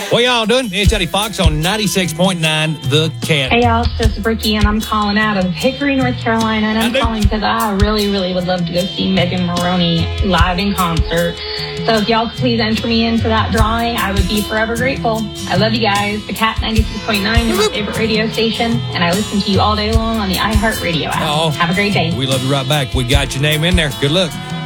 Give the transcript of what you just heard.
What y'all doing? It's Eddie Fox on 96.9 The Cat. Hey, y'all, it's just Ricky, and I'm calling out of Hickory, North Carolina, and I'm calling because I really, really would love to go see Megan Maroney live in concert. So if y'all could please enter me in for that drawing, I would be forever grateful. I love you guys. The Cat 96.9 is my favorite radio station, and I listen to you all day long on the iHeartRadio app. Have a great day. We love you right back. We got your name in there. Good luck.